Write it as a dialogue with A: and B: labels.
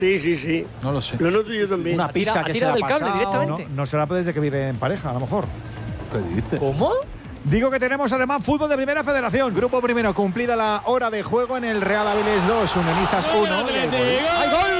A: Sí.
B: No lo sé.
A: Lo noto yo también.
C: Una pista que se ha
D: del cable
C: pasado.
D: directamente.
E: No será desde que vive en pareja, a lo mejor.
B: ¿Qué dices?
D: ¿Cómo?
E: Digo que tenemos además fútbol de primera federación.
C: Grupo primero, cumplida la hora de juego en el Real Avilés 2, Unionistas 1. ¡Hay gol!